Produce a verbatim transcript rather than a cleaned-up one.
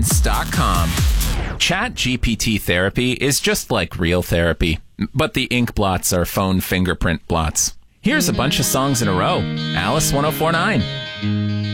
dot com. Chat G P T therapy is just like real therapy, but the ink blots are phone fingerprint blots. Here's a bunch of songs in a row. Alice ten forty-nine.